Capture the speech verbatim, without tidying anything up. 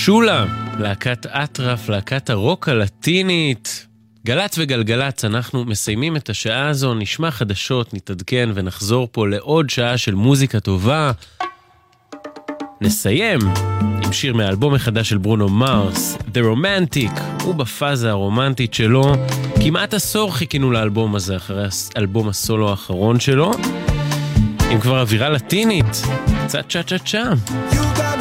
שולה, להקת אטרף, להקת הרוק הלטינית. גלץ וגלגלץ, אנחנו מסיימים את השעה הזו, נשמע חדשות, נתעדכן ונחזור פה לעוד שעה של מוזיקה טובה. נסיים עם שיר מהאלבום החדש של ברונו מרס, The Romantic. הוא בפאזה הרומנטית שלו, כמעט עשור חיכינו לאלבום הזה אחרי האלבום הסולו האחרון שלו. אם כבר אווירה לטינית, קצת צ'ה צ'ה צ'ה.